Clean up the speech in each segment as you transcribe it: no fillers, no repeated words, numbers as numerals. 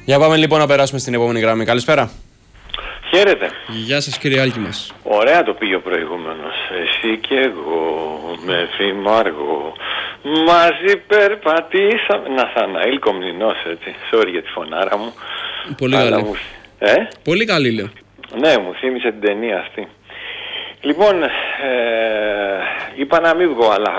Για πάμε λοιπόν να περάσουμε στην επόμενη γραμμή. Καλησπέρα. Χαίρετε. Γεια σας κύριε Άλκη μας. Ωραία το πήγε ο προηγούμενος. Εσύ και εγώ με φημάργο μαζί περπατήσαμε. Ναθαναήλ Κομνηνός, έτσι. Sorry για τη φωνάρα μου. Πολύ καλή. Πολύ καλή λέω. Ναι, μου θύμισε την ταινία αυτή. Λοιπόν, είπα να μην βγω, αλλά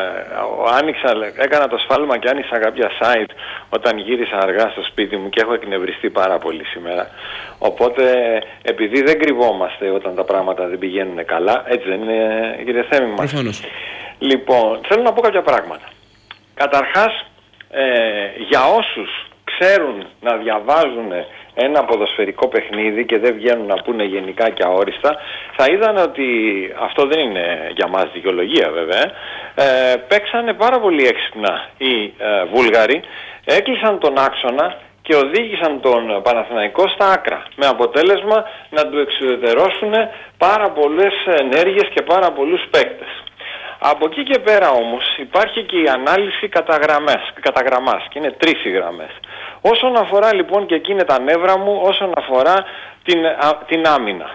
έκανα το σφάλμα και άνοιξα κάποια site όταν γύρισα αργά στο σπίτι μου και έχω εκνευριστεί πάρα πολύ σήμερα. Οπότε, επειδή δεν κρυβόμαστε όταν τα πράγματα δεν πηγαίνουν καλά, έτσι δεν είναι, κύριε Θέμη μας? Προφανώς. Λοιπόν, θέλω να πω κάποια πράγματα. Καταρχάς, για όσους ξέρουν να διαβάζουν ένα ποδοσφαιρικό παιχνίδι και δεν βγαίνουν να πούνε γενικά και αόριστα, θα είδαν ότι αυτό δεν είναι για μας δικαιολογία βέβαια. Παίξανε πάρα πολύ έξυπνα οι Βούλγαροι, έκλεισαν τον άξονα και οδήγησαν τον Παναθηναϊκό στα άκρα, με αποτέλεσμα να του εξουδετερώσουν πάρα πολλές ενέργειες και πάρα πολλούς παίκτες. Από εκεί και πέρα όμως υπάρχει και η ανάλυση κατά γραμμάς και είναι 3 οι γραμμές. Όσον αφορά λοιπόν, και εκεί είναι τα νεύρα μου, όσον αφορά την άμυνα.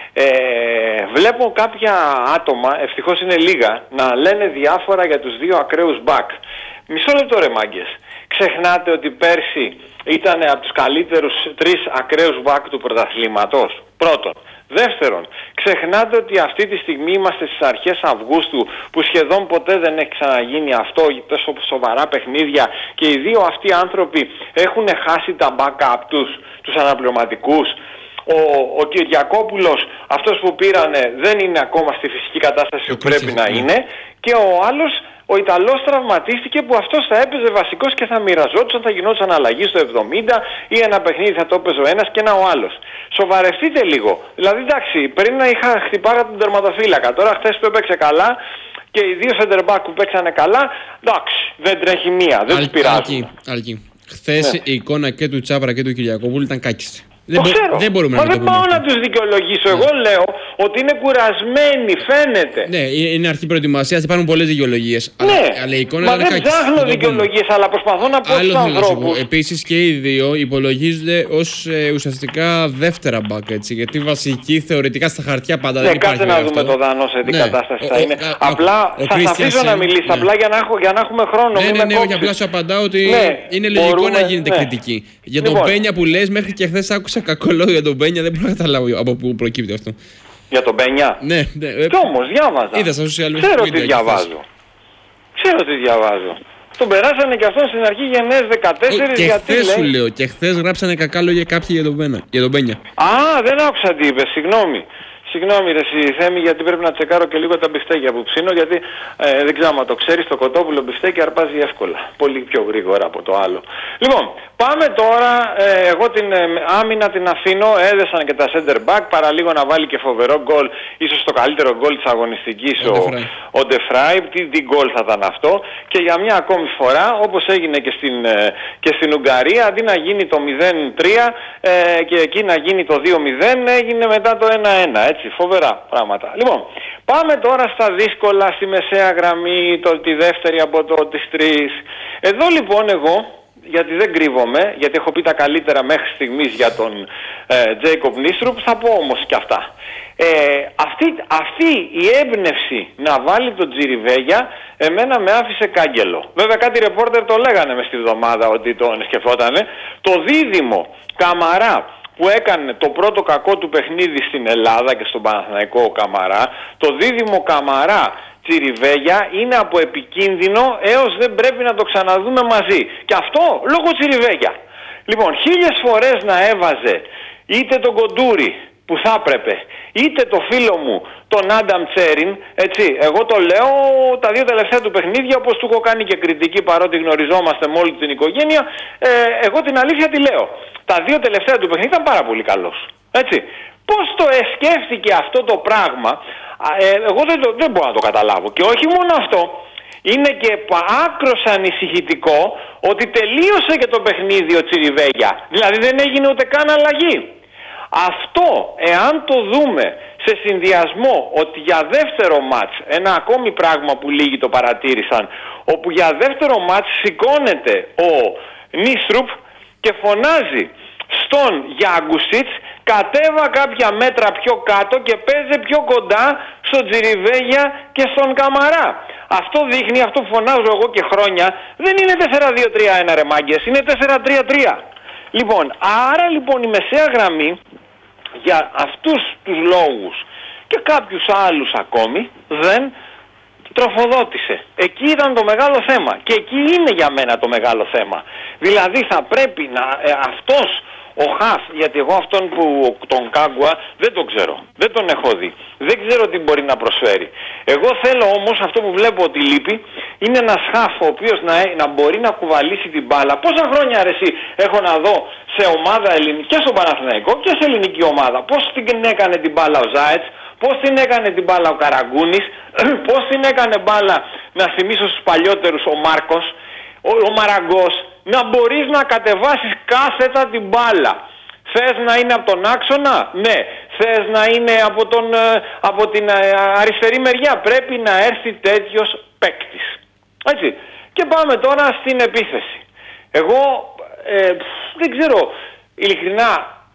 Βλέπω κάποια άτομα, ευτυχώς είναι λίγα, να λένε διάφορα για τους 2 ακραίους μπακ. Μισό λεπτό ρε μάγκες. Ξεχνάτε ότι πέρσι ήταν από τους καλύτερους 3 ακραίους μπακ του πρωταθλήματος. Πρώτον. Δεύτερον, ξεχνάτε ότι αυτή τη στιγμή είμαστε στις αρχές Αυγούστου, που σχεδόν ποτέ δεν έχει ξαναγίνει αυτό, τόσο σοβαρά παιχνίδια, και οι 2 αυτοί άνθρωποι έχουν χάσει τα backup τους αναπληρωματικούς. Ο Κυριακόπουλος, αυτός που πήρανε, δεν είναι ακόμα στη φυσική κατάσταση που πρέπει να είναι, και ο άλλος, ο Ιταλός, τραυματίστηκε, που αυτός θα έπαιζε βασικός και θα μοιραζόντουσαν, θα γινόταν αλλαγή στο 70 ή ένα παιχνίδι θα το έπαιζε ο ένας και ένα ο άλλος. Σοβαρευτείτε λίγο. Δηλαδή εντάξει, πριν να χτυπάγα τον τερματοφύλακα, τώρα χθες που έπαιξε καλά και οι 2 center back που παίξανε καλά, εντάξει, δεν τρέχει μία, δεν τους πειράζουν. Αλκή. Χθες η εικόνα και του Τσάπρα και του Κυριακόπουλου ήταν κάκιστη. Δεν μπορούμε να το πούμε. Δεν πάω να τους δικαιολογήσω. Εγώ λέω ότι είναι κουρασμένοι, φαίνεται. Ναι, είναι αρχή προετοιμασίας, υπάρχουν πολλές δικαιολογίες. Ναι, αλλά η εικόνα μα δεν ψάχνω δικαιολογίες, αλλά προσπαθώ να πω στους ανθρώπους. Επίσης και οι 2 υπολογίζονται ως ουσιαστικά δεύτερα μπακ, έτσι. Γιατί βασική θεωρητικά στα χαρτιά πάντα δεν υπάρχει. Κάτσε να δούμε το Δανό σε τι κατάσταση θα είναι. Απλά θα αφήσω να μιλήσει, απλά για να έχουμε χρόνο. Ναι, όχι, απλά σου απαντάω ότι είναι λογικό να γίνεται κριτική. Για τον Πένια που λες, μέχρι και χθες άκουσα κακό λόγο για τον Πένια, δεν μπορώ να καταλάβω από πού προκύπτει αυτό. Για τον Πένια? Ναι. Κι όμως διάβαζα. Είδα στα social media. Ξέρω τι διαβάζω. Τον περάσανε και αυτόν στην αρχή γενναίες 14, και γιατί χθες λέει... σου λέω, και χθες γράψανε κακά λόγια κάποιοι για τον Πένια. Α, δεν άκουσα τι είπε, συγγνώμη. Συγγνώμη ρε Θέμη, γιατί πρέπει να τσεκάρω και λίγο τα μπιφτέκια που ψήνω, γιατί δεν ξέρω αν το ξέρεις, το κοτόπουλο μπιφτέκι αρπάζει εύκολα. Πολύ πιο γρήγορα από το άλλο. Λοιπόν, πάμε τώρα, εγώ την άμυνα την αφήνω, έδεσαν και τα center back, παραλίγο να βάλει και φοβερό γκολ, ίσως το καλύτερο γκολ της αγωνιστικής ο Ντεφράι, τι γκολ θα ήταν αυτό, και για μια ακόμη φορά, όπως έγινε και στην Ουγγαρία, αντί να γίνει το 0-3 και εκεί να γίνει το 2-0, έγινε μετά το 1-1, έτσι. Φοβερά πράγματα. Λοιπόν, πάμε τώρα στα δύσκολα, στη μεσαία γραμμή, τη δεύτερη από τις 3. Εδώ λοιπόν εγώ, γιατί δεν κρύβομαι, γιατί έχω πει τα καλύτερα μέχρι στιγμής για τον Τζέικοπ Νίστρουπ, θα πω όμως και αυτά. Αυτή η έμπνευση να βάλει τον Τζιριβέγια εμένα με άφησε κάγκελο. Βέβαια κάτι ρεπόρτερ το λέγανε μες τη βδομάδα ότι τον σκεφτότανε. Το δίδυμο Καμαρά που έκανε το πρώτο κακό του παιχνίδι στην Ελλάδα και στον Παναθηναϊκό Καμαρά, το δίδυμο Καμαρά Τσιριβέγια είναι από επικίνδυνο έως δεν πρέπει να το ξαναδούμε μαζί. Και αυτό λόγω Τσιριβέγια. Λοιπόν, 1000 φορές να έβαζε είτε τον Κοντούρη που θα έπρεπε, είτε το φίλο μου τον Άνταμ Τσέριν, έτσι, εγώ το λέω τα 2 τελευταία του παιχνίδια, όπως του έχω κάνει και κριτική παρότι γνωριζόμαστε με όλη την οικογένεια, εγώ την αλήθεια τη λέω. Τα 2 τελευταία του παιχνίδια ήταν πάρα πολύ καλός, έτσι. Πώς το σκέφτηκε αυτό το πράγμα, εγώ δεν μπορώ να το καταλάβω. Και όχι μόνο αυτό, είναι και άκρος ανησυχητικό ότι τελείωσε και το παιχνίδι ο Τσιριβέγια. Δηλαδή δεν έγινε ούτε καν αλλαγή. Αυτό, εάν το δούμε σε συνδυασμό ότι για δεύτερο μάτς, ένα ακόμη πράγμα που λίγοι το παρατήρησαν, όπου για δεύτερο μάτς σηκώνεται ο Νίστρουπ και φωνάζει στον Γιάνγκουσιτς, κατέβα κάποια μέτρα πιο κάτω και παίζε πιο κοντά στον Τζιριβέγια και στον Καμαρά. Αυτό δείχνει, αυτό φωνάζω εγώ και χρόνια, δεν είναι 4-2-3-1 ρε μάγκες, είναι 4-3-3. Λοιπόν, άρα λοιπόν η μεσαία γραμμή για αυτούς τους λόγους και κάποιους άλλους ακόμη δεν τροφοδότησε. Εκεί ήταν το μεγάλο θέμα και εκεί είναι για μένα το μεγάλο θέμα. Δηλαδή θα πρέπει να αυτός ο Χαφ, γιατί εγώ αυτόν που τον Κάγκουα δεν τον ξέρω, δεν τον έχω δει, δεν ξέρω τι μπορεί να προσφέρει. Εγώ θέλω όμως αυτό που βλέπω ότι λείπει είναι ένας Χαφ ο οποίος να μπορεί να κουβαλήσει την μπάλα. Πόσα χρόνια αρέσει έχω να δω σε ομάδα ελληνική και στον Παναθηναϊκό και σε ελληνική ομάδα, πώς την έκανε την μπάλα ο Ζάετς, πώς την έκανε την μπάλα ο Καραγκούνης, πώς την έκανε μπάλα, να θυμίσω στους παλιότερους, ο Μάρκος, ο Μαραγκός, να μπορείς να κατεβάσεις κάθετα την μπάλα. Θες να είναι από τον άξονα? Ναι. Θες να είναι από την αριστερή μεριά? Πρέπει να έρθει τέτοιος παίκτης. Έτσι. Και πάμε τώρα στην επίθεση. Εγώ δεν ξέρω, ειλικρινά,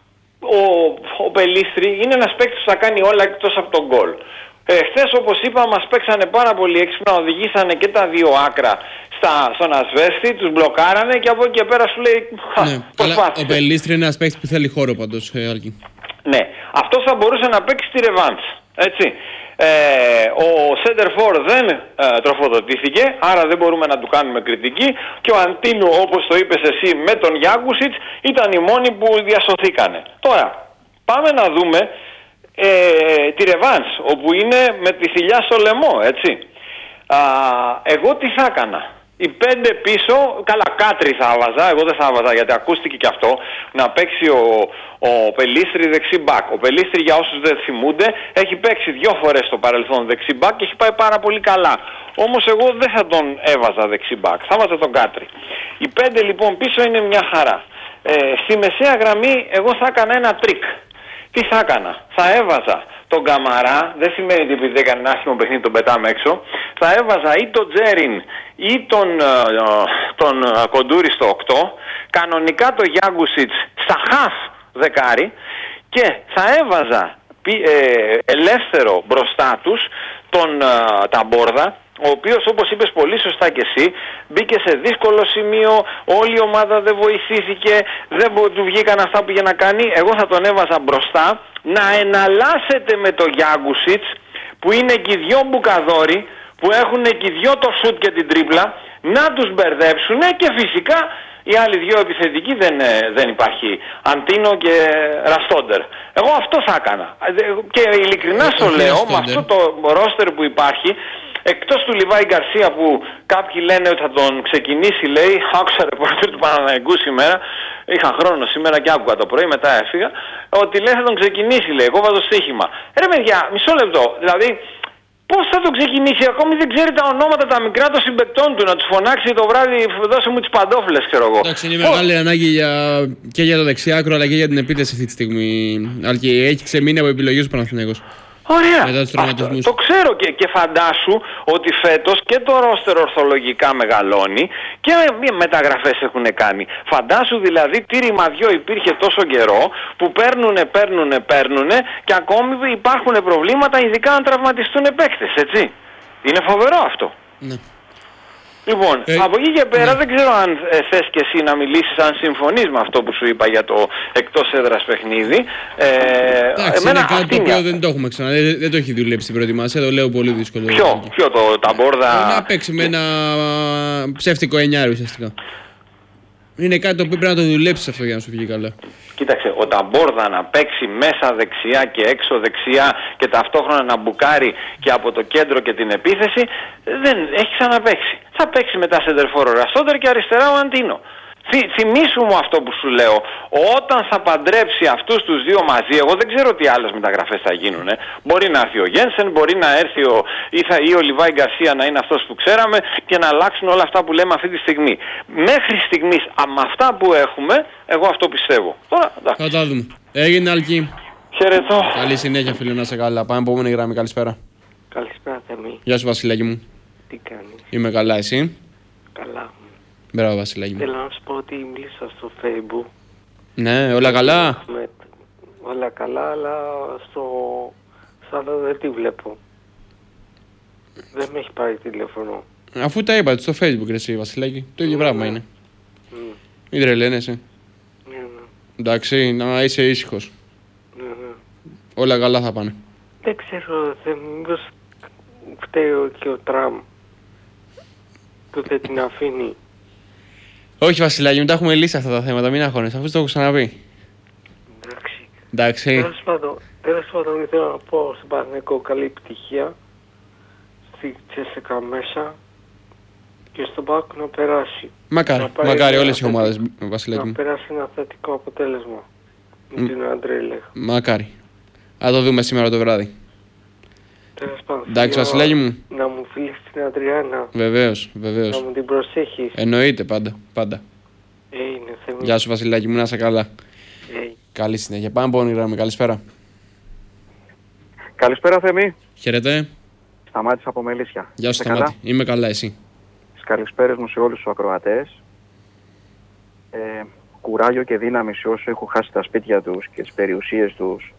ο Πελίστρη είναι ένας παίκτης που θα κάνει όλα εκτός από τον γκολ. Χθες όπως είπα μας παίξανε πάρα πολύ έξυπνα, οδηγήσανε και τα δύο άκρα στον Ασβέστη, τους μπλοκάρανε και από εκεί και πέρα σου λέει προσπάθησε. Ο Πελίστρη είναι ένας παίκτης που θέλει χώρο πάντως, Άλκη. Ναι, αυτός θα μπορούσε να παίξει τη ρεβάνς, έτσι. Ο Σέντερφορ δεν τροφοδοτήθηκε, άρα δεν μπορούμε να του κάνουμε κριτική και ο Αντίνου, όπως το είπες εσύ, με τον Γιάνγκουσιτς ήταν οι μόνοι που διασωθήκανε. Τώρα, πάμε να δούμε τη ρεβάνς, όπου είναι με τη θηλιά στο λαιμό, έτσι. Εγώ τι θα έκανα? Οι 5 πίσω, καλά Κάτρι θα άβαζα, εγώ δεν θα άβαζα γιατί ακούστηκε και αυτό, να παίξει ο Πελίστρη δεξί μπακ. Ο Πελίστρη, για όσους δεν θυμούνται, έχει παίξει 2 φορές στο παρελθόν δεξί μπακ και έχει πάει πάρα πολύ καλά. Όμως εγώ δεν θα τον έβαζα δεξί μπακ, θα έβαζα τον Κάτρι. Οι 5 λοιπόν πίσω είναι μια χαρά. Στη μεσαία γραμμή εγώ θα έκανα ένα τρίκ. Τι θα έκανα? Θα έβαζα τον Καμαρά, δεν σημαίνει ότι επειδή έκανε ένα άσχημο παιχνίδι τον πετάμε έξω, θα έβαζα ή τον Τζέριν ή τον Κοντούρη στο 8, κανονικά το Γιάνγκουσιτς στα χαφ δεκάρι και θα έβαζα ελεύθερο μπροστά τους τον Ταμπόρδα, ο οποίος όπως είπες πολύ σωστά και εσύ μπήκε σε δύσκολο σημείο, όλη η ομάδα δεν βοηθήθηκε, δεν του βγήκαν αυτά που είχε να κάνει. Εγώ θα τον έβαζα μπροστά να εναλλάσσεται με το Γιάνγκουσιτς που είναι και οι δυο μπουκαδόροι που έχουν και οι δυο το σουτ και την τρίπλα, να τους μπερδέψουν και φυσικά οι άλλοι δυο επιθετικοί δεν υπάρχει, Αντίνο και Ραστόντερ. Εγώ αυτό θα έκανα και ειλικρινά στο λέω, με αυτό το ρόστερ που υπάρχει, εκτός του Λιβάη Γκαρσία που κάποιοι λένε ότι θα τον ξεκινήσει, λέει, άκουσα ρεπόρτερ του Παναθηναϊκού σήμερα, είχα χρόνο σήμερα και άκουγα το πρωί, μετά έφυγα, ότι λέει θα τον ξεκινήσει, λέει, εγώ βάζω στοίχημα. Ρε παιδιά, μισό λεπτό, δηλαδή πώς θα τον ξεκινήσει, ακόμη δεν ξέρει τα ονόματα τα μικρά των συμπαικτών του, να τους φωνάξει το βράδυ, δώσε μου τις παντόφλες, ξέρω εγώ. Εντάξει, είναι μεγάλη ανάγκη και για το δεξιάκρο αλλά και για την επίθεση αυτή τη στιγμή. Αλκή, έχει ξεμείνει από επιλογές του Παναθηναϊκός. Ωραία, το ξέρω και φαντάσου ότι φέτος και το ρόστερ ορθολογικά μεγαλώνει και μεταγραφές έχουν κάνει. Φαντάσου δηλαδή τι ρημαδιό υπήρχε τόσο καιρό που παίρνουνε και ακόμη υπάρχουν προβλήματα, ειδικά αν τραυματιστούν παίκτες, έτσι. Είναι φοβερό αυτό. Ναι. Λοιπόν, από εκεί και πέρα δεν ξέρω αν θες και εσύ να μιλήσεις, αν συμφωνείς με αυτό που σου είπα για το εκτός έδρας παιχνίδι. Εντάξει, είναι κάτι το οποίο δεν το έχουμε ξανά, δεν το έχει δουλέψει στην προετοιμασία, το λέω πολύ δύσκολο. Ποιο το Ταμπόρδα? Να παίξει με ένα ψεύτικο εννιάρι ουσιαστικά. Είναι κάτι το οποίο πρέπει να το δουλέψεις αυτό για να σου βγει καλά. Κοίταξε, ο Ταμπόρδα να παίξει μέσα δεξιά και έξω δεξιά και ταυτόχρονα να μπουκάρει και από το κέντρο και την επίθεση, δεν έχει ξαναπαίξει. Θα παίξει μετά σεντερφόρο Ραστόντερ και αριστερά ο Αντίνο. Θυμήσου μου αυτό που σου λέω, όταν θα παντρέψει αυτούς τους δύο μαζί, εγώ δεν ξέρω τι άλλες μεταγραφές θα γίνουν. Μπορεί να έρθει ο Γένσεν, μπορεί να έρθει ή ο Λιβάη Γκαρσία να είναι αυτός που ξέραμε και να αλλάξουν όλα αυτά που λέμε αυτή τη στιγμή. Μέχρι στιγμής, με αυτά που έχουμε, εγώ αυτό πιστεύω. Τώρα, εντάξει. Θα τα δούμε. Έγινε, Αλκή. Χαιρετώ. Καλή συνέχεια, φίλε, να σε καλά. Πάμε επόμενη γραμμή. Καλησπέρα. Καλησπέρα, Θεμή. Γεια σου, Βασιλάκη μου. Τι κάνεις? Είμαι καλά, εσύ? Καλά. Μπράβο, Βασιλάκη μου. Θέλω να σου πω ότι μίλησα στο Facebook Ναι, όλα καλά. Όλα καλά, αλλά στο άλλο δεν τη βλέπω. Δεν με έχει πάρει τηλέφωνο. Αφού τα είπατε στο Facebook, ρε εσύ, Βασιλάκη. Το ίδιο πράγμα είναι. Μην τρελαίνεσαι. Ναι. Εντάξει, να είσαι ήσυχος. Ναι. Όλα καλά θα πάνε. Δεν ξέρω, μήπως φταίει και ο Τραμπ που δεν την αφήνει. Όχι, Βασιλάκη, μετά έχουμε λύσει αυτά τα θέματα. Μην αγχώνεσαι, αφού το έχω ξαναπεί. Εντάξει. Τέλος πάντων, ήθελα να πω στον Παναθηναϊκό καλή επιτυχία. Στη Τσέσσεκα μέσα. Και στον ΠΑΟΚ να περάσει. Μακάρι όλες οι ομάδες, Βασιλάκη. Να περάσει ένα θετικό αποτέλεσμα. Με την Αντρέλεχ. Μακάρι. Θα το δούμε σήμερα το βράδυ. Τέλος πάντων. Εντάξει, Βασιλάκη μου. Να μου φιλείς την Αντριάννα. Βεβαίως. Να μου την προσέχεις. Εννοείται, πάντα. Γεια σου, Βασιλάκη μου, να είσαι καλά. Καλή συνέχεια. Πάμε από όνειρα με. Καλησπέρα. Καλησπέρα, Θέμη. Χαίρετε. Σταμάτης από Μελίσια. Γεια σου, Σταμάτη. Είμαι καλά, εσύ? Τις καλησπέρες μου σε όλους τους ακροατές. Κουράγιο και δύναμη σε όσους έχουν χάσει τα σπίτια τους και τις περιουσίες τους.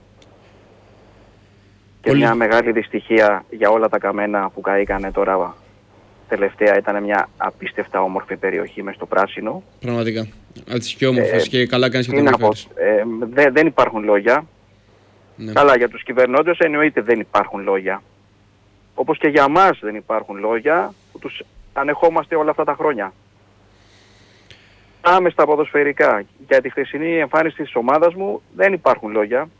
Και μια μεγάλη δυστυχία για όλα τα καμένα που καήκανε τώρα. Τελευταία ήταν μια απίστευτα όμορφη περιοχή μες στο πράσινο. Πραγματικά. Από τις πιο όμορφες και καλά κάνεις και το αναφέρεις. Δεν υπάρχουν λόγια. Ναι. Καλά, για τους κυβερνώντες εννοείται δεν υπάρχουν λόγια. Όπως και για μας δεν υπάρχουν λόγια που τους ανεχόμαστε όλα αυτά τα χρόνια. Πάμε στα ποδοσφαιρικά. Για τη χθεσινή εμφάνιση της ομάδας μου δεν υπάρχουν λόγια.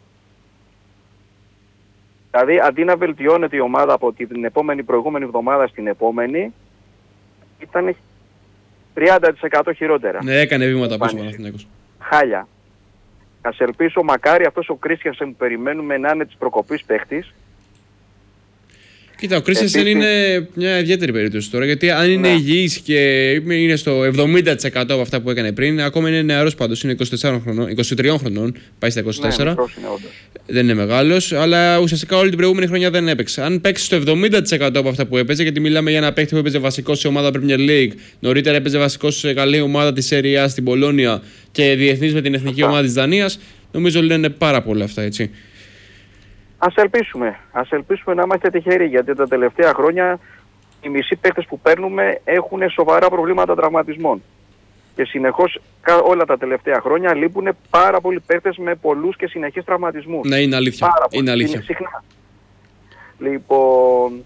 Δηλαδή αντί να βελτιώνεται η ομάδα από την προηγούμενη εβδομάδα στην επόμενη, ήταν 30% χειρότερα. Ναι, έκανε βήματα πίσω ο Παναθηναϊκός. Χάλια. Ας ελπίσω μακάρι αυτός ο Κρίστιανσεν που περιμένουμε να είναι της προκοπής παίχτης. Κοίτα, ο Κρίστιανσεν είναι μια ιδιαίτερη περίπτωση τώρα, γιατί αν είναι υγιής και είναι στο 70% από αυτά που έκανε πριν, ακόμα είναι νεαρός πάντως, είναι 23 χρονών, πάει στα 24. Ναι, δεν είναι μεγάλος, αλλά ουσιαστικά όλη την προηγούμενη χρονιά δεν έπαιξε. Αν παίξει στο 70% από αυτά που έπαιζε, γιατί μιλάμε για ένα παίκτη που έπαιζε βασικό σε ομάδα Premier League, νωρίτερα έπαιζε βασικό σε καλή ομάδα της Serie A στην Πολώνια και διεθνής με την εθνική ομάδα της Δανίας, νομίζω λένε πάρα πολλά αυτά, έτσι. Ας ελπίσουμε να είμαστε τυχεροί, γιατί τα τελευταία χρόνια οι μισοί παίκτες που παίρνουμε έχουν σοβαρά προβλήματα τραυματισμών. Και συνεχώς όλα τα τελευταία χρόνια λείπουν πάρα πολλοί παίκτες με πολλούς και συνεχείς τραυματισμούς. Ναι, είναι αλήθεια. Είναι αλήθεια. Συχνά. Λοιπόν,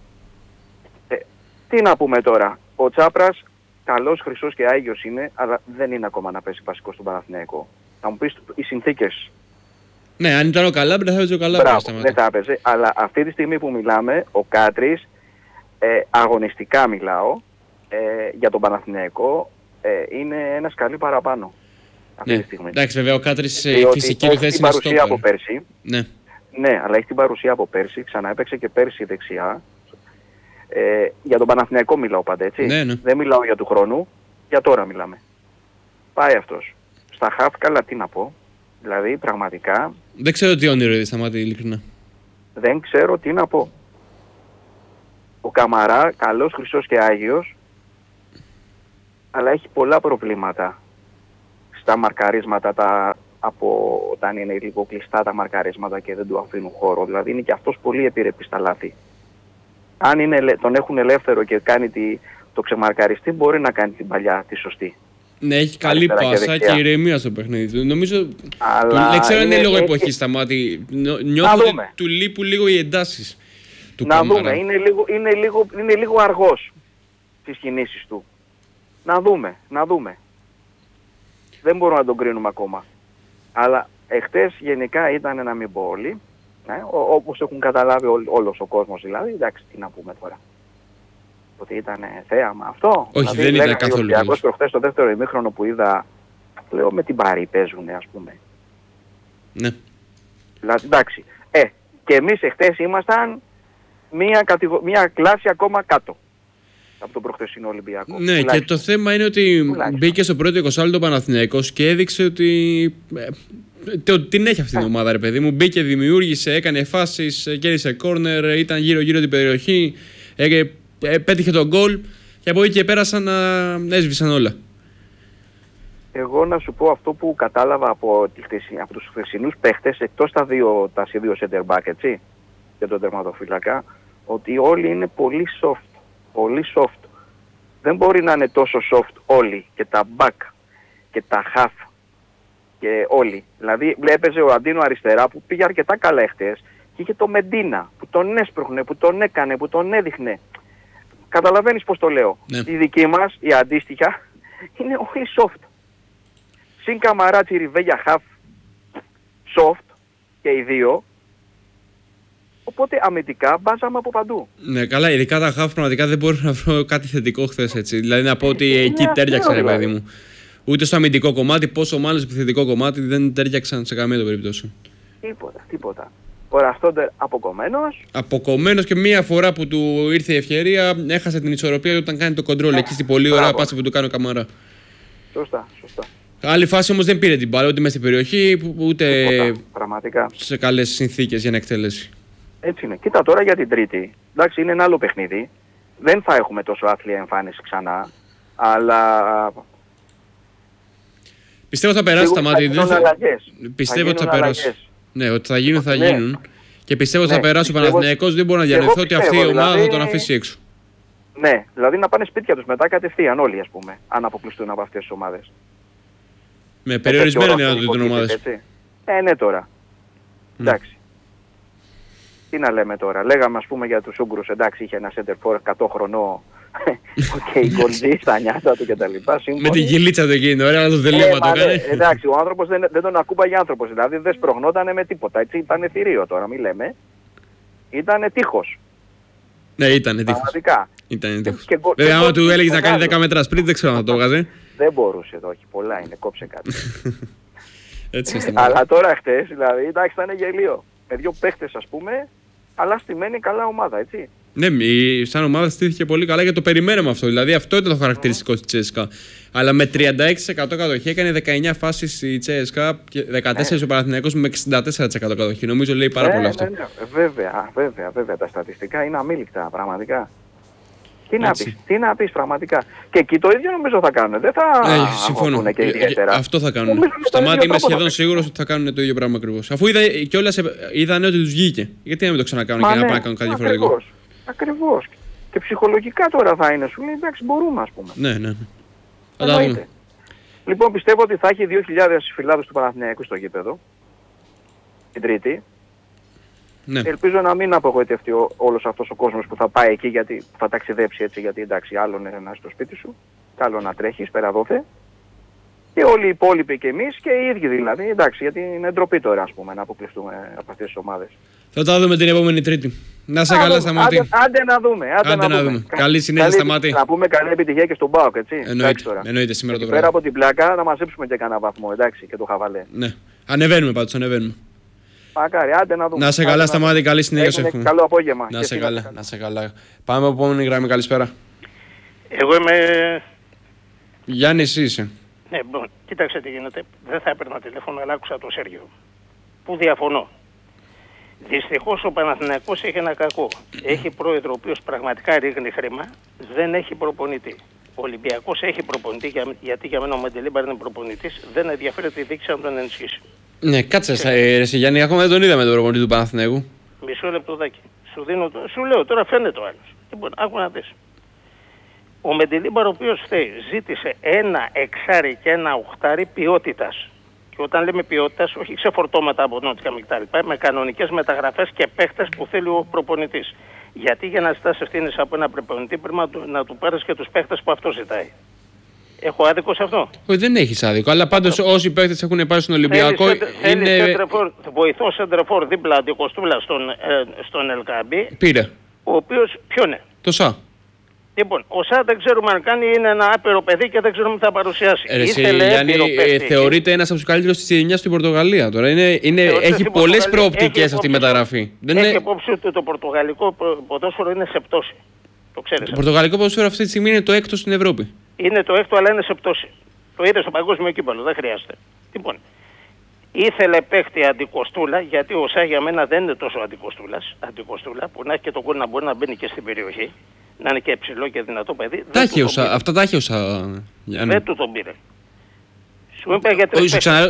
τι να πούμε τώρα. Ο Τσάπρας καλός, χρυσός και άγιος είναι, αλλά δεν είναι ακόμα να πέσει βασικό στον Παναθηναϊκό. Θα μου πεις οι συνθήκες. Ναι, αν ήταν ο Καλάμπρη θα έπαιζε ο Καλάμπρη. Δεν θα έπαιζε, αλλά αυτή τη στιγμή που μιλάμε, ο Κάτρης, αγωνιστικά μιλάω, για τον Παναθηναϊκό, είναι ένα σκαλί παραπάνω. Αυτή τη στιγμή. Εντάξει, βέβαια ο Κάτρης φυσική του θέση είναι στο παρουσία από πέρσι. Ναι, αλλά έχει την παρουσία από πέρσι, ξαναέπαιξε και πέρσι δεξιά. Για τον Παναθηναϊκό μιλάω πάντα, έτσι. Ναι. Δεν μιλάω για του χρόνου, για τώρα μιλάμε. Πάει αυτός. Στα χαφ, καλά τι να πω. Δηλαδή, πραγματικά... Δεν ξέρω τι όνειρο είδε, Σταμάτη, ειλικρινά. Δεν ξέρω τι να πω. Ο Καμαρά, καλός, χρυσός και άγιος, αλλά έχει πολλά προβλήματα στα μαρκαρίσματα, από όταν είναι λίγο κλειστά τα μαρκαρίσματα και δεν του αφήνουν χώρο. Δηλαδή, είναι και αυτός πολύ επιρρεπής στα λάθη. Αν τον έχουν ελεύθερο και κάνει το ξεμαρκαριστή, μπορεί να κάνει την παλιά, τη σωστή. Ναι, έχει καλή πάσα και ηρεμία στο παιχνίδι του. Νομίζω. Δεν ξέρω αν είναι λόγω εποχής, Σταμάτη. Νιώθω ότι του λείπουν λίγο οι εντάσεις του Καμαρά. Να δούμε. Είναι λίγο αργός στις κινήσεις του. Να δούμε. Δεν μπορούμε να τον κρίνουμε ακόμα. Αλλά εχθές γενικά ήταν, να μην πω όλοι, όπως έχουν καταλάβει όλος ο κόσμος δηλαδή. Εντάξει, τι να πούμε τώρα. Ότι ήταν θέαμα αυτό. Όχι, δηλαδή, δεν ήταν καθόλου. Ολυμπιακός προχθές στο δεύτερο ημίχρονο που είδα, λέω με την Παρί παίζουνε, ας πούμε. Ναι. Δηλαδή, εντάξει. Και εμείς εχθές ήμασταν μια κλάση ακόμα κάτω από τον προχθεσινό Ολυμπιακό. Ναι, τουλάχιστον. Και το θέμα είναι ότι μπήκε στο πρώτο 20 λεπτό Παναθηναϊκός και έδειξε ότι την έχει αυτή την ομάδα, ρε παιδί μου. Μπήκε, δημιούργησε, έκανε φάσεις, κέρδισε κόρνερ, ήταν γύρω-γύρω την περιοχή, πέτυχε τον γκολ και από εκεί και πέρα σαν να έσβησαν όλα. Εγώ να σου πω αυτό που κατάλαβα από τους χθεσινούς παίχτες, εκτός τα δύο center back, έτσι, και τον τερματοφύλακα, ότι όλοι είναι πολύ soft. Πολύ soft. Δεν μπορεί να είναι τόσο soft όλοι, και τα back και τα half και όλοι. Δηλαδή έπαιζε ο Αντίνο αριστερά που πήγε αρκετά καλά εχθές και είχε το Μεντίνα που τον έσπρωχνε, που τον έκανε, που τον έδειχνε. Καταλαβαίνεις πώς το λέω. Ναι. Η δική μας, η αντίστοιχα, είναι όλοι soft. Συν Καμαρά, Τσιριβέγια, half, soft και οι δύο. Οπότε αμυντικά μπάζαμε από παντού. Ναι, καλά, ειδικά τα half πραγματικά δεν μπορώ να βρω κάτι θετικό χθες, έτσι. Δηλαδή να πω ότι εκεί τέριαξαν, ρε παιδί μου. Ούτε στο αμυντικό κομμάτι, πόσο μάλλον στο επιθετικό κομμάτι δεν τέριαξαν σε καμία περίπτωση. Τίποτα. Ο Ραστόντερ αποκομμένος. Αποκομμένος και μία φορά που του ήρθε η ευκαιρία, έχασε την ισορροπία όταν κάνει το κοντρόλ. Εκεί στην πολύ ωραία πάσα που του κάνει ο Καμαρά. Σωστά. Άλλη φάση όμως δεν πήρε την μπάλα ούτε μέσα στην περιοχή, ούτε Πραγματικά. σε καλές συνθήκες για να εκτελέσει. Έτσι είναι. Κοίτα τώρα για την Τρίτη. Εντάξει, είναι ένα άλλο παιχνίδι. Δεν θα έχουμε τόσο άθλια εμφάνιση ξανά. Αλλά Πιστεύω θα περάσει τα μάτια. Πιστεύω ότι θα περάσει. Ναι, ότι θα γίνουν, θα γίνουν. Και πιστεύω ότι θα περάσει ο Παναθηναϊκός. Δεν μπορώ να διανοηθώ ότι αυτή η ομάδα θα τον αφήσει έξω. Ναι, δηλαδή να πάνε σπίτια τους μετά κατευθείαν όλοι, ας πούμε, αν αποκλειστούν από αυτές τις ομάδες. Με περιορισμένα δυνατότητα των ομάδες. Ναι, τώρα. Εντάξει. Τι να λέμε τώρα. Λέγαμε, ας πούμε, για τους Ούγγρους, εντάξει, είχε ένα center for 100 χρονό. Οκ, γκολτζή στα νιάτα του κτλ. Με την κυλίτσα του εκείνο, ωραία, το τελείωμα το έκανε. Εντάξει, ο άνθρωπος δεν τον ακούμπαγε άνθρωπος, δηλαδή δεν σπρωχνότανε με τίποτα. Έτσι, ήταν θηρίο τώρα, μην λέμε. Ήταν τείχος. Ναι, ήταν τείχος. Πραγματικά. Βέβαια, άμα του έλεγες να κάνει 10 μέτρα σπριντ, δεν ξέρω αν θα το έβγαζε. Δεν μπορούσε, όχι, πολλά είναι, κόψε κάτι. Έτσι είναι. Αλλά τώρα χτες, δηλαδή, εντάξει, ήταν γελίο. Με δύο παίχτες, ας πούμε, αλλά στημένη καλά ομάδα, έτσι. Ναι, σαν ομάδα στήθηκε πολύ καλά και το περιμέναμε αυτό. Δηλαδή αυτό ήταν το χαρακτηριστικό της Τσέσκα. Αλλά με 36% κατοχή έκανε 19 φάσεις η Τσέσκα και 14 ο Παναθηναϊκός με 64% κατοχή. Νομίζω λέει πάρα πολύ αυτό. Βέβαια. Τα στατιστικά είναι αμήλικτα, πραγματικά. Τι να πεις πραγματικά. Και εκεί το ίδιο νομίζω θα κάνουν. Δεν θα συμφωνώ. Και ιδιαίτερα. Αυτό θα κάνουν. Στο μάτι είμαι σχεδόν σίγουρος ότι θα κάνουν το ίδιο πράγμα ακριβώς. Αφού είδανε ότι τους βγήκε. Γιατί να μην το ξανακάνουν και να πάνε να κάνουν κάτι διαφορετικό. Ακριβώς. Και ψυχολογικά τώρα θα είναι, σου λέει, εντάξει, μπορούμε, ας πούμε. Ναι. Λοιπόν, πιστεύω ότι θα έχει 2.000 φιλάδους του Παναθηναϊκού στο γήπεδο την Τρίτη. Ναι. Ελπίζω να μην απογοητευτεί όλος αυτός ο κόσμος που θα πάει εκεί, γιατί θα ταξιδέψει έτσι, γιατί εντάξει, άλλο είναι να είσαι στο σπίτι σου, άλλο να τρέχεις πέρα δόθε. Και όλοι οι υπόλοιποι και εμείς και οι ίδιοι δηλαδή, εντάξει, γιατί είναι ντροπή τώρα, ας πούμε, να αποκλειστούμε από αυτές τις ομάδες. Θα τα δούμε την επόμενη Τρίτη. Να σε καλά, Σταμάτη. Άντε να δούμε. Καλή συνέχεια, Σταμάτη. Να πούμε καλή επιτυχία και στον ΠΑΟΚ, έτσι. Εννοείται σήμερα το βράδυ. Πέρα από την πλάκα να μαζέψουμε και κανένα βαθμό, εντάξει, και το χαβαλέ. Ναι. Ανεβαίνουμε πάντως, ανεβαίνουμε. Μακάρι, άντε να δούμε. Να σε καλά, Σταμάτη, καλή συνέχεια σου εύχομαι. Καλό απόγευμα. Να σε καλά. Πάμε από επόμενη γραμμή, καλησπέρα. Εγώ είμαι... Γιάννη, εσύ είσαι. Ναι, κοίταξε τι γίνεται. Δεν θα έπαιρνα τηλέφωνο, αλλά άκουσα τον Σέργιο. Που διαφωνώ. Δυστυχώς ο Παναθηναϊκός έχει ένα κακό. Έχει πρόεδρο ο οποίος πραγματικά ρίχνει χρήμα, δεν έχει προπονητή. Ο Ολυμπιακός έχει προπονητή, γιατί για μένα ο Μεντελίμπαρ είναι προπονητής, δεν ενδιαφέρεται η δίκηση να τον ενισχύσει. Ναι, κάτσε, Γιάννη, ακόμα δεν τον είδαμε τον προπονητή του Παναθηναϊκού. Μισό λεπτοδάκι. Σου λέω τώρα, φαίνεται ο άλλος. Λοιπόν, άκου να δεις. Ο Μεντελίμπαρ, ο οποίος ζήτησε ένα εξάρι και ένα οχτάρι ποιότητας. Και όταν λέμε ποιότητας, όχι ξεφορτώματα από νότια κτλ. Με κανονικές μεταγραφές και παίχτες που θέλει ο προπονητής. Γιατί για να ζητάς ευθύνες από ένα προπονητή πρέπει να του πάρεις και τους παίχτες που αυτό ζητάει. Έχω άδικο σε αυτό? Όχι, δεν έχεις άδικο. Αλλά πάντως όσοι παίχτες έχουν πάρει στον Ολυμπιακό είναι. Βοηθό σεντρεφόρ δίπλα αντικοστούλα στον Ελκάμπη. Πήρε. Ο οποίος ποιον είναι? Το ΣΑ. Λοιπόν, ο ΣΑ δεν ξέρουμε αν κάνει, είναι ένα άπειρο παιδί και δεν ξέρουμε τι θα παρουσιάσει. Γιάννη, θεωρείται ένας από τους καλύτερους της γενιάς στην Πορτογαλία τώρα. Έχει πολλές προοπτικές αυτή η μεταγραφή. Έχει υπόψη ότι το πορτογαλικό ποδόσφαιρο είναι σε πτώση. Το ξέρεις. Το πορτογαλικό ποδόσφαιρο αυτή τη στιγμή είναι το έκτο στην Ευρώπη. Είναι το έκτο, αλλά είναι σε πτώση. Το είδε στο παγκόσμιο κύπελλο, δεν χρειάζεται. Λοιπόν, ήθελε παίχτη αντικοστούλα, γιατί ο ΣΑ για μένα δεν είναι τόσο αντικοστούλα, που να έχει και τον κόλ να μπορεί να μπαίνει και στην περιοχή. Να είναι και ψηλό και δυνατό παιδί. Αυτά τα έχει ο ΣΑ. Δεν του τον πήρε. Σου είπα για Όχι, τρεις ξανά,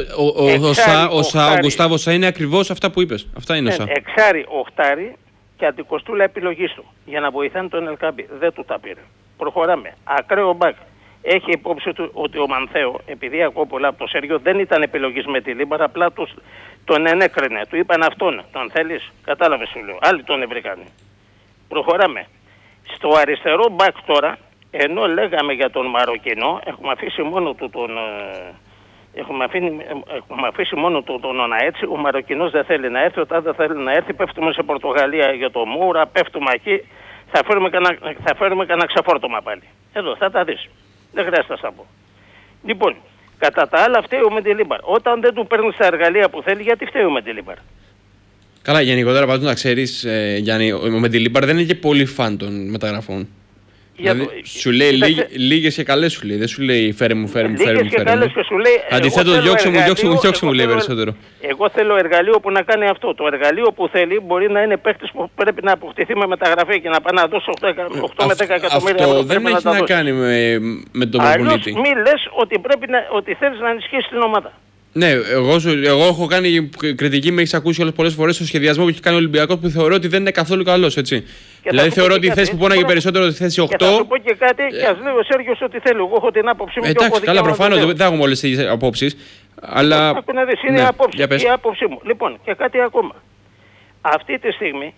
ο Γκουστάβο Σα είναι ακριβώς αυτά που είπες. Αυτά είναι ο Σα. εξάρι, οχτάρι και αντικοστούλα επιλογής του για να βοηθάνε τον Ελκάμπη. Δεν του τα πήρε. Προχωράμε. Ακραίο μπακ. Έχει υπόψη του ότι ο Μανθέο, επειδή ακούω πολλά από το Σέργιο, δεν ήταν επιλογής με τη Λίμπαρα, απλά τον ενέκρινε. Του είπαν αυτόν, τον θέλεις, κατάλαβες σου λέω. Άλλοι τον βρήκανε. Προχωράμε. Στο αριστερό μπακ τώρα, ενώ λέγαμε για τον Μαροκινό, έχουμε αφήσει μόνο του τον... Έχουμε αφήσει μόνο τον Οναέτσι. Ο Μαροκινός δεν θέλει να έρθει. Όταν δεν θέλει να έρθει, πέφτουμε σε Πορτογαλία για το Μούρα, πέφτουμε εκεί. Θα φέρουμε κανένα ξεφόρτωμα πάλι. Εδώ θα τα δεις. Δεν χρειάζεται να στα πω. Λοιπόν, κατά τα άλλα φταίει ο Μεντιλίμπαρ. Όταν δεν του παίρνει τα εργαλεία που θέλει, γιατί φταίει ο Μεντιλίμπαρ? Καλά, γενικότερα πάντως να ξέρεις, Γιάννη, ο Μεντιλίμπαρ δεν είναι και πολύ φαν των μεταγραφών. Δηλαδή, σου λέει λίγες και καλές σου λέει. Δεν σου λέει φέρε μου. Αντιθέτως διώξε μου λέει περισσότερο. Εγώ θέλω εργαλείο που να κάνει αυτό. Το εργαλείο που θέλει μπορεί να είναι παίχτης που πρέπει να αποκτηθεί με μεταγραφή και να πάει να δώσει 8 με 10 εκατομμύρια ευρώ. Αυτό δεν έχει να κάνει με τον προπονητή. Μη λες ότι θέλεις να ενισχύσεις την ομάδα. Ναι, εγώ έχω κάνει κριτική, με έχει ακούσει πολλές φορές στο σχεδιασμό που έχει κάνει ο Ολυμπιακός, που θεωρώ ότι δεν είναι καθόλου καλός, έτσι. Δηλαδή θεωρώ ότι η θέση που πόναγε περισσότερο τη θέση 8. Και θα σου πω και κάτι, και ας λέει ο Σέργιος ότι θέλω. Εγώ έχω την άποψή μου. Εντάξει, καλά, προφανώς δεν έχουμε όλες τις απόψεις. Αλλά. Άκου να δεις, είναι η άποψή μου. Λοιπόν, και κάτι ακόμα. Αυτή τη στιγμή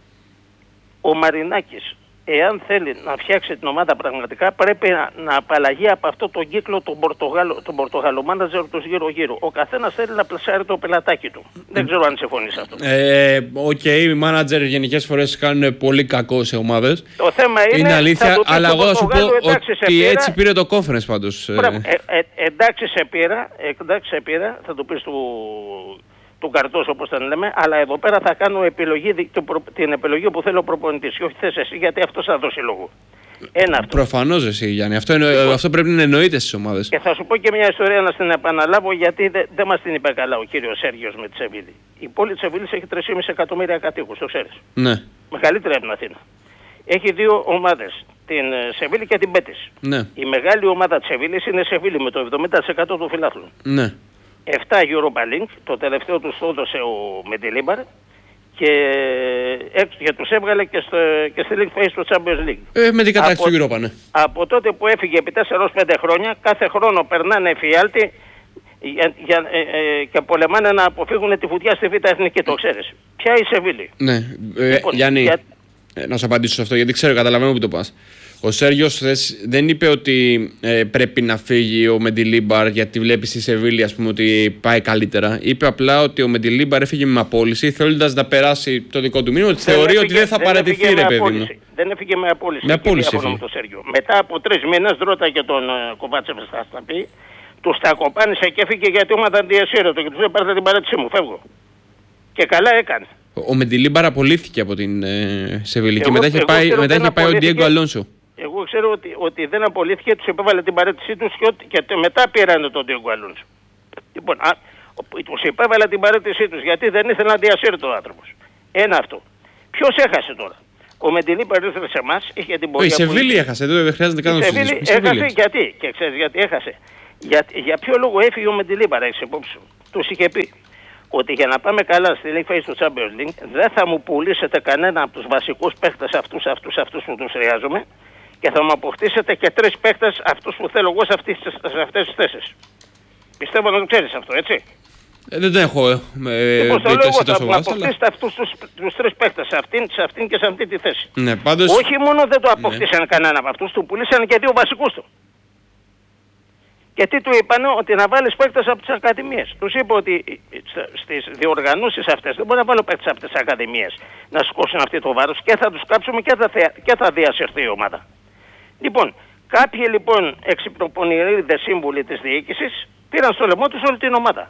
ο Μαρινάκης, εάν θέλει να φτιάξει την ομάδα πραγματικά, πρέπει να απαλλαγεί από αυτό το κύκλο τον Πορτογαλομάνατζερ του γύρω-γύρω. Ο καθένας θέλει να πλασάρει το πελατάκι του. Δεν ξέρω αν συμφωνείς αυτό. Οι μάνατζερ γενικές φορές κάνουν πολύ κακό σε ομάδες. Το θέμα είναι αλήθεια, αλλά εγώ θα σου πω ότι έτσι πήρε το conference πάντως. Εντάξει σε πήρα, θα το πεις του καρτός όπως τον λέμε, αλλά εδώ πέρα θα κάνω την επιλογή που θέλω ο προπονητής και όχι θες εσύ, γιατί αυτός θα δώσει λόγο. Αυτό. Προφανώς εσύ, Γιάννη. Αυτό πρέπει να εννοείται στις ομάδες. Και θα σου πω και μια ιστορία να την επαναλάβω, γιατί δεν μας την είπε καλά ο κύριος Σέργιος με τη Σεβίλη. Η πόλη της Σεβίλης έχει 3,5 εκατομμύρια κατοίκους, το ξέρεις. Ναι. Μεγαλύτερη από την Αθήνα. Έχει δύο ομάδες, την Σεβίλη και την Μπέτις. Ναι. Η μεγάλη ομάδα της Σεβίλης είναι Σεβίλη με το 70% των φιλάθλων. Ναι. 7 Europa League, το τελευταίο τους το έδωσε ο Μεντιλίμπαρ και τους έβγαλε και στη League Phase στο Champions League. Με την κατάξυση του Europa, ναι. Από τότε που έφυγε επί 4-5 χρόνια, κάθε χρόνο περνάνε εφιάλτη και πολεμάνε να αποφύγουν τη φωτιά στη Β' Εθνική, το ξέρεις. Ποια η Σεβίλη? Ναι, Γιάννη, να σου απαντήσω σε αυτό, γιατί καταλαβαίνω που το πας. Ο Σέργιος δεν είπε ότι πρέπει να φύγει ο Μεντιλίμπαρ γιατί βλέπει στη Σεβίλη, ας πούμε, ότι πάει καλύτερα. Είπε απλά ότι ο Μεντιλίμπαρ έφυγε με απόλυση, θέλοντας να περάσει το δικό του μήνυμα, ότι θεωρεί ότι δεν θα παραιτηθεί, ρε παιδί μου. Δεν έφυγε με απόλυση. Με απόλυση. Μετά από 3 μήνες, ρώταγε τον Κοβάτσεφ στα πει, τους τα κοπάνισε και έφυγε γιατί η ομάδα αντιασύρετο και τους είπε πάρτε την παρέτησή μου, φεύγω. Και καλά έκανε. Ο Μεντιλίμπαρ απολύθηκε από την Σεβίλη και μετά είχε πάει ο Ντιέγκο Αλόνσο. Εγώ ξέρω ότι δεν απολύθηκε, τους επέβαλε την παρέτησή τους και μετά πήρανε τον Ντιέγκο Αλόνσο. Λοιπόν, τους επέβαλε την παρέτησή τους γιατί δεν ήθελε να διασύρει ο άνθρωπος. Ένα αυτό. Ποιος έχασε τώρα? Ο Μεντιλίμπαρ ήρθε σε εμάς, είχε την πορεία. Η Σεβίλη έχασε, δεν χρειάζεται καν να συζητήσουμε. Η Σεβίλη έχασε γιατί? Και ξέρεις γιατί έχασε? Για ποιο λόγο έφυγε ο Μεντιλίμπαρ, έχεις υπόψη σου? Τους είχε πει ότι για να πάμε καλά στη League Phase του Champions League δεν θα μου πουλήσετε κανένα από τους βασικούς παίχτες αυτούς που τους χρειάζομαι και θα μου αποκτήσετε και 3 παίχτες αυτούς που θέλω εγώ σε αυτές τις θέσεις. Πιστεύω να το ξέρεις αυτό, έτσι. Δεν το έχω λοιπόν, το λέω εγώ, θα μου αποκτήσετε αυτούς τους 3 παίχτες σε αυτήν και σε αυτή τη θέση. Ναι, πάντως... Όχι μόνο δεν το αποκτήσαν κανένα από αυτούς, του πουλήσαν και 2 βασικούς του. Και τι του είπανε? Ότι να βάλεις παίκτες από τις ακαδημίες. Τους είπε ότι στις διοργανώσεις αυτές δεν μπορεί να βάλω παίκτες από τις ακαδημίες να σηκώσουν αυτό το βάρος και θα τους κάψουμε και θα διασυρθεί η ομάδα. Λοιπόν, κάποιοι λοιπόν εξυπνοπονηρίδες σύμβουλοι της διοίκησης πήραν στο λαιμό τους όλη την ομάδα.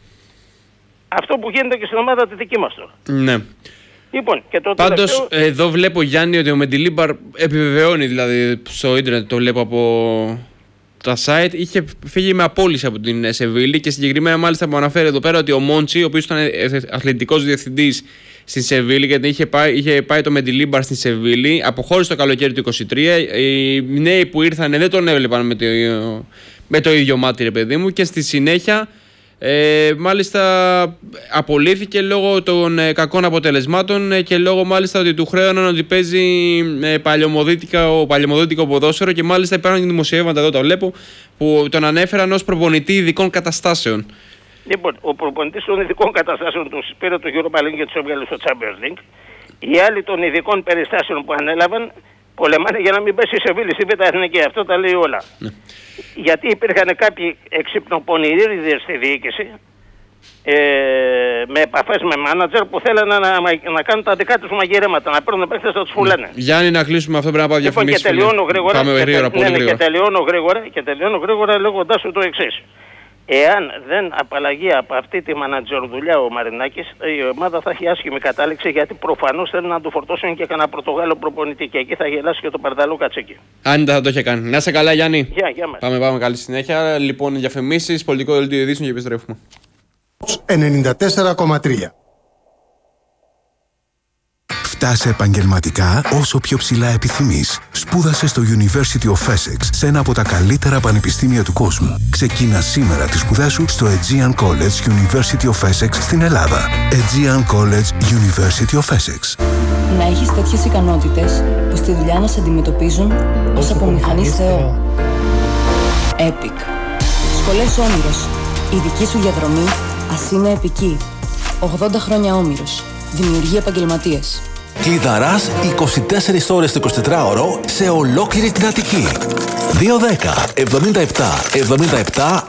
Αυτό που γίνεται και στην ομάδα τη δική μας τώρα. Ναι. Λοιπόν, και το πάντως τελευταίο... εδώ βλέπω, Γιάννη, ότι ο Μεντιλίμπαρ επιβεβαιώνει, δηλαδή στο ίντερνετ το βλέπω από τα site, είχε φύγει με απόλυση από την Σεβίλη και συγκεκριμένα μάλιστα μου αναφέρει εδώ πέρα ότι ο Μόντσι, ο οποίος ήταν αθλητικός διευθυντής στην Σεβίλη, γιατί είχε πάει το Μεντιλίμπαρ στην Σεβίλη, αποχώρησε το καλοκαίρι του 2023. Οι νέοι που ήρθαν δεν τον έβλεπαν με το ίδιο μάτι, ρε παιδί μου, και στη συνέχεια μάλιστα απολύθηκε λόγω των κακών αποτελεσμάτων και λόγω μάλιστα ότι του χρέωναν ότι παίζει παλαιομοδίτικο ποδόσφαιρο, και μάλιστα υπάρχουν δημοσιεύματα, εδώ τα βλέπω, που τον ανέφεραν ως προπονητή ειδικών καταστάσεων. Λοιπόν, ο προπονητής των ειδικών καταστάσεων του πήρε το Europa League και τους έβγαλε στο Champions League. Οι άλλοι των ειδικών περιστάσεων που ανέλαβαν πολεμάνε για να μην πέσει η Σεβίλη στη Β' Εθνική. Αυτό τα λέει όλα. Ναι. Γιατί υπήρχαν κάποιοι εξυπνοπονηρίδες στη διοίκηση με επαφές με μάνατζερ που θέλανε να κάνουν τα δικά τους μαγειρέματα, να παίρνουν παίκτες να τους πουλάνε. Γιάννη, να κλείσουμε αυτό, πρέπει να πάω διαφημίσεις. Και τελειώνω γρήγορα. Και τελειώνω γρήγορα λέγοντάς σου το εξής. Εάν δεν απαλλαγεί από αυτή τη μανατζερδουλειά ο Μαρινάκης, η ομάδα θα έχει άσχημη κατάληξη, γιατί προφανώς θέλουν να του φορτώσουν και κανένα Πορτογάλο προπονητή, και εκεί θα γελάσει και το Παρδαλό Κατσίκι. Αν δεν θα το είχε κάνει. Να είσαι καλά, Γιάννη. Γεια μας. Πάμε, καλή συνέχεια. Λοιπόν, διαφημίσεις, πολιτικό δελτίο ειδήσεων και επιστρέφουμε. 94,3. Φτάσε επαγγελματικά όσο πιο ψηλά επιθυμείς. Σπούδασε στο University of Essex, σε ένα από τα καλύτερα πανεπιστήμια του κόσμου. Ξεκίνα σήμερα τις σπουδές σου στο Aegean College University of Essex στην Ελλάδα. Aegean College University of Essex. Να έχεις τέτοιες ικανότητες που στη δουλειά να σε αντιμετωπίζουν ως απομηχανής Θεό. Epic. Σχολές Όμηρος. Η δική σου διαδρομή ας είναι επική. 80 χρόνια Όμηρος. Δημιουργεί επαγγελματίες. Κλειδαράς 24 ώρες το 24ωρο σε ολόκληρη την Αττική. 210 77 77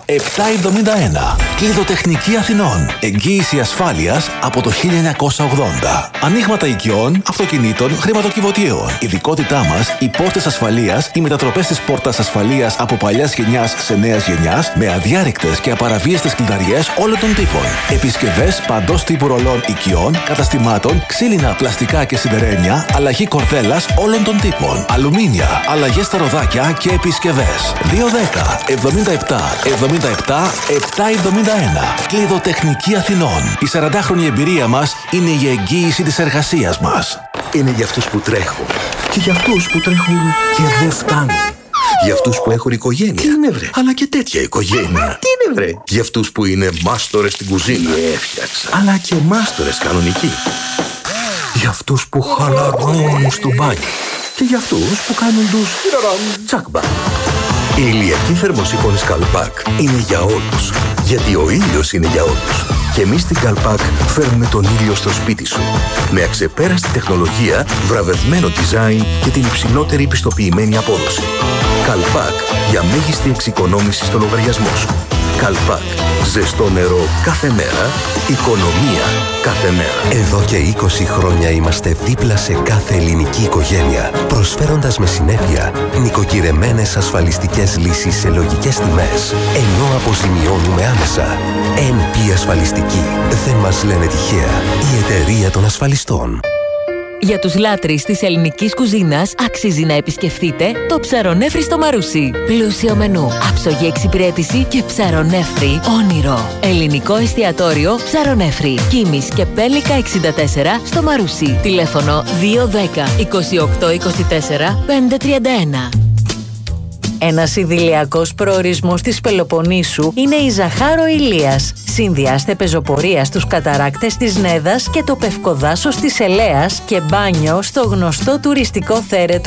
771. Κλειδοτεχνική Αθηνών. Εγγύηση ασφάλειας από το 1980. Ανοίγματα οικειών, αυτοκινήτων, χρηματοκιβωτίων. Ειδικότητά μας, οι πόρτες ασφαλείας, οι μετατροπές της πόρτας ασφαλείας από παλιάς γενιάς σε νέας γενιάς, με αδιάρρηκτες και απαραβίαστες κλειδαριές όλων των τύπων. Επισκευές παντός τύπου ρολών οικειών, καταστημάτων, ξύλινα, πλαστικά και σιδερένια, αλλαγή κορδέλας όλων των τύπων. Αλουμίνια, αλλαγές στα ροδάκια και επισκευές. 210 77 77 771. Κλειδοτεχνική Αθηνών. Η 40χρονη εμπειρία μας είναι η εγγύηση της εργασίας μας. Είναι για αυτούς που τρέχουν και για αυτούς που τρέχουν και δεν φτάνουν. Για αυτούς που έχουν οικογένεια. Τι είναι, βρε? Αλλά και τέτοια οικογένεια. Τι είναι, βρε? Για αυτούς που είναι μάστορες στην κουζίνα. Έφτιαξα. Αλλά και μάστορες κανονικοί. Για αυτούς που χαλαρώνουν στο μπάνιο. Και για αυτούς που κάνουν τους τσάκμπα. Η ηλιακή θερμοσύφωνη Καλπάκ είναι για όλους. Γιατί ο ήλιος είναι για όλους. Και εμείς στην Καλπάκ φέρνουμε τον ήλιο στο σπίτι σου. Με αξεπέραστη τεχνολογία, βραβευμένο design και την υψηλότερη πιστοποιημένη απόδοση. Καλπάκ, για μέγιστη εξοικονόμηση στο λογαριασμό σου. Καλπάκ. Ζεστό νερό κάθε μέρα, οικονομία κάθε μέρα. Εδώ και 20 χρόνια είμαστε δίπλα σε κάθε ελληνική οικογένεια, προσφέροντας με συνέπεια νοικοκυρεμένες ασφαλιστικές λύσεις σε λογικές τιμές, ενώ αποζημιώνουμε άμεσα. NP Ασφαλιστική. Δεν μας λένε τυχαία. Η εταιρεία των ασφαλιστών. Για τους λάτρεις της ελληνικής κουζίνας αξίζει να επισκεφτείτε το Ψαρονέφρι στο Μαρούσι. Πλούσιο μενού, άψογη εξυπηρέτηση και ψαρονέφρι όνειρο. Ελληνικό εστιατόριο Ψαρονέφρι. Κίμης και Πέλικα 64 στο Μαρούσι. Τηλέφωνο 210 28 24 531. Ένας ιδηλιακός προορισμός της Πελοποννήσου είναι η Ζαχάρο Ηλίας. Συνδυάστε πεζοπορία στους καταράκτες της Νέδας και το πευκοδάσος της Ελέας και μπάνιο στο γνωστό τουριστικό θέρετρο